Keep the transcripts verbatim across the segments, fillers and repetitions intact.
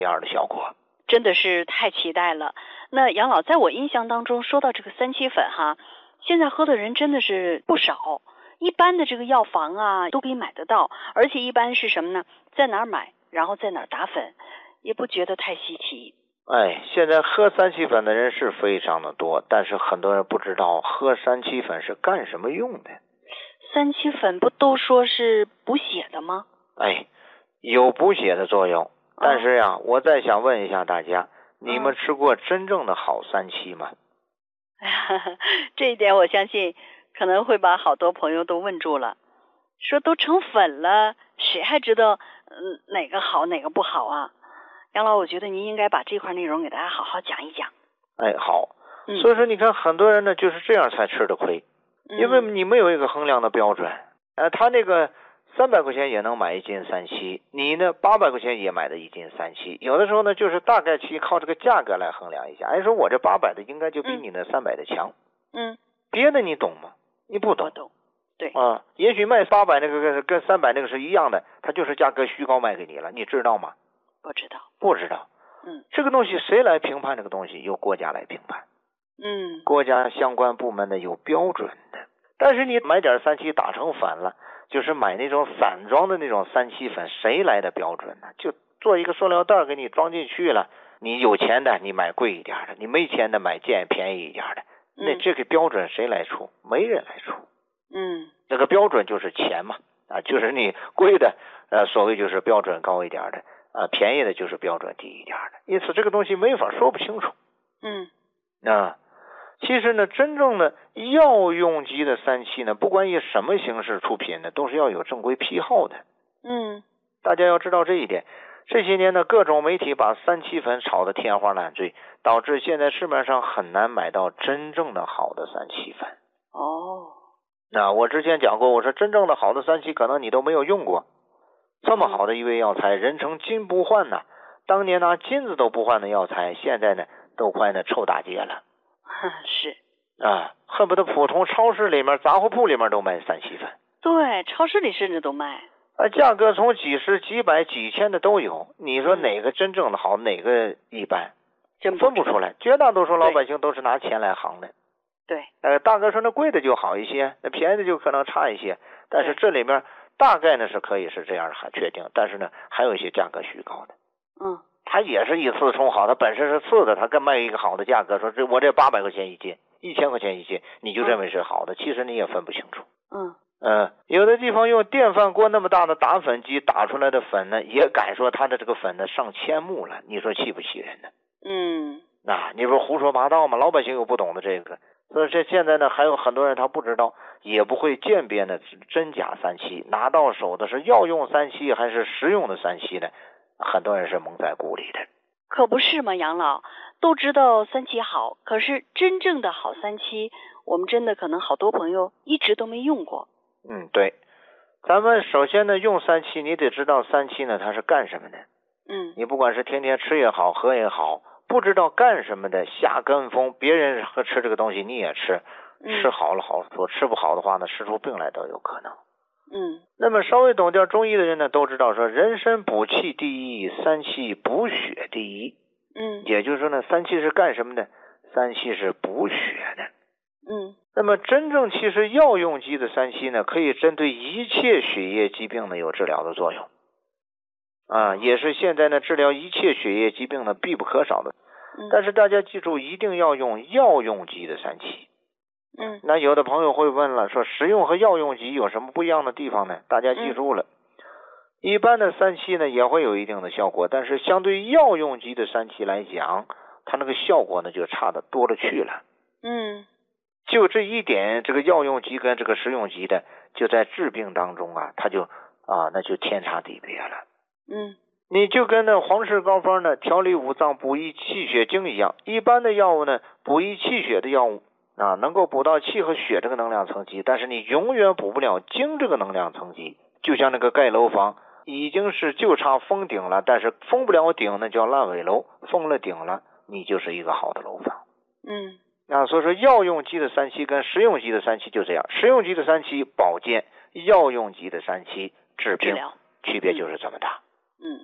样的效果。 真的是太期待了。那杨老，在我印象当中，说到这个三七粉哈，现在喝的人真的是不少，一般的这个药房啊都可以买得到，而且一般是什么呢？在哪儿买，然后在哪儿打粉，也不觉得太稀奇。 哎，现在喝三七粉的人是非常的多，但是很多人不知道喝三七粉是干什么用的。 三七粉不都说是补血的吗？ 哎，有补血的作用，但是呀，我再想问一下大家，你们吃过真正的好三七吗？ 这一点我相信可能会把好多朋友都问住了，说都成粉了，谁还知道嗯哪个好哪个不好啊？杨老，我觉得您应该把这块内容给大家好好讲一讲。 哎，好。嗯、所以说你看很多人呢就是这样才吃的亏，因为你没有一个衡量的标准。呃，他那个三百块钱也能买一斤三七，你呢八百块钱也买的一斤三七，有的时候呢就是大概其靠这个价格来衡量一下。哎，说我这八百的应该就比你那三百的强。 嗯， 别的你懂吗？你不懂。 我懂。对啊，也许卖八百那个跟跟三百那个是一样的，他就是价格虚高卖给你了，你知道吗？ 不知道。 不知道。 嗯， 这个东西谁来评判这个东西？由国家来评判。 嗯， 国家相关部门的有标准的。但是你买点三七打成粉了，就是买那种散装的那种三七粉，谁来的标准呢？就做一个塑料袋给你装进去了，你有钱的你买贵一点的，你没钱的买件便宜一点的。那这个标准谁来出？没人来出。 嗯， 这个标准就是钱嘛，啊，就是你贵的，呃，所谓就是标准高一点的，啊，便宜的就是标准低一点的。因此这个东西没法说不清楚。 嗯， 啊，其实呢，真正的药用级的三七呢，不管以什么形式出品呢，都是要有正规批号的。 嗯， 大家要知道这一点。这些年呢，各种媒体把三七粉炒得天花乱坠，导致现在市面上很难买到真正的好的三七粉。 哦， 那我之前讲过，我说真正的好的三七可能你都没有用过。这么好的一味药材，人称金不换呐，当年拿金子都不换的药材，现在呢都快呢臭大街了。 是啊，恨不得普通超市里面、杂货铺里面都卖三七粉。 对，超市里甚至都卖。 啊，价格从几十、几百、几千的都有。你说哪个真正的好，哪个一般， 真分不出来。绝大多数老百姓都是拿钱来行的。 对， 呃，大哥说那贵的就好一些，那便宜的就可能差一些。但是这里面大概呢是可以是这样还确定，但是呢还有一些价格虚高的。 嗯， 他也是一次冲好，他本身是次的，他更卖一个好的价格，说这我这八百块钱一斤，一千块钱一斤，你就认为是好的，嗯、其实你也分不清楚。 嗯。 呃，有的地方用电饭锅那么大的打粉机打出来的粉呢，也敢说它的这个粉呢上千目了，你说气不气人呢？ 嗯， 啊，你不是胡说八道吗？老百姓又不懂的这个，所以这现在呢还有很多人他不知道，也不会鉴别呢真假三七，拿到手的是药用三七还是食用的三七呢？很多人是蒙在鼓里的。 可不是嘛，杨老都知道三七好，可是真正的好三七，我们真的可能好多朋友一直都没用过。 嗯，对，咱们首先呢，用三七，你得知道三七呢它是干什么的。 嗯， 你不管是天天吃也好，喝也好，不知道干什么的，瞎跟风，别人喝吃这个东西你也吃，吃好了好说，吃不好的话呢，吃出病来都有可能。 嗯， 那么稍微懂点中医的人呢，都知道说人参补气第一，三七补血第一。 嗯， 也就是说呢，三七是干什么的？三七是补血的。 嗯， 那么真正其实药用级的三七呢，可以针对一切血液疾病呢有治疗的作用，啊，也是现在呢治疗一切血液疾病呢必不可少的。 嗯、 但是大家记住，一定要用药用级的三七。 嗯， 那有的朋友会问了，说食用和药用级有什么不一样的地方呢？大家记住了，嗯、一般的三七呢也会有一定的效果，但是相对药用级的三七来讲，它那个效果呢就差得多了去了。 嗯。 就这一点，这个药用级跟这个食用级的，就在治病当中啊，它就啊，那就天差地别了。 嗯， 你就跟那黄氏膏方呢，调理五脏、补益气血经一样，一般的药物呢，补益气血的药物啊，能够补到气和血这个能量层级，但是你永远补不了经这个能量层级。就像那个盖楼房，已经是就差封顶了，但是封不了顶，那叫烂尾楼；封了顶了，你就是一个好的楼房。 嗯。 啊，所以说药用级的三七跟食用级的三七就这样，食用级的三七保健，药用级的三七治病，区别就是这么大。 嗯，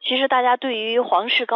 其实大家对于黄氏高